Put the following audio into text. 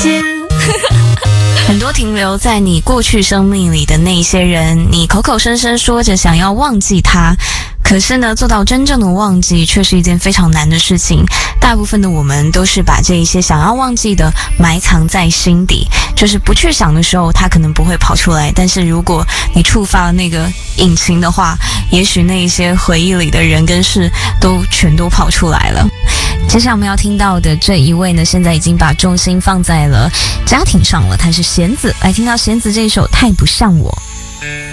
见。很多停留在你过去生命里的那些人，你口口声声说着想要忘记他，可是呢，做到真正的忘记却是一件非常难的事情。大部分的我们都是把这一些想要忘记的埋藏在心底，就是不去想的时候，它可能不会跑出来。但是如果你触发了那个引擎的话，也许那一些回忆里的人跟事都全都跑出来了。接下来我们要听到的这一位呢，现在已经把重心放在了家庭上了，他是弦子。来听到弦子这一首《太不像我》。